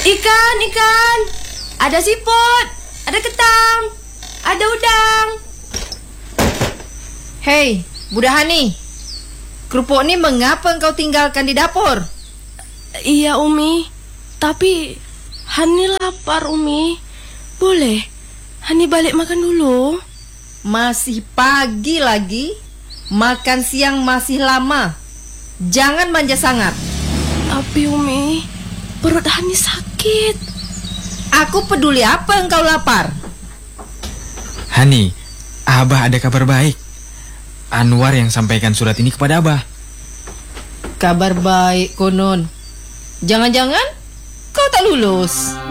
Ikan. Ada siput, ada ketam, ada udang. Hei, Bunda Hani. Kerupuk ini mengapa engkau tinggalkan di dapur? Iya, Umi. Tapi Hani lapar, Umi. Boleh Hani balik makan dulu? Masih pagi lagi. Makan siang masih lama. Jangan manja sangat. Tapi Umi, perut Hani sakit. Aku peduli apa engkau lapar. Hani, Abah ada kabar baik. Anwar yang sampaikan surat ini kepada Abah. Kabar baik konon. Jangan-jangan kau tak lulus.